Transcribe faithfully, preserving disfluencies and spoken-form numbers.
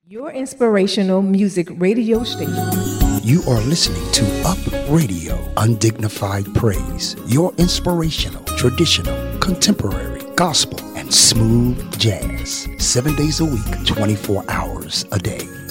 Your inspirational music radio station. You are listening to Up Radio, Undignified Praise, your inspirational, traditional, contemporary, gospel, and smooth jazz. Seven days a week, twenty-four hours a day.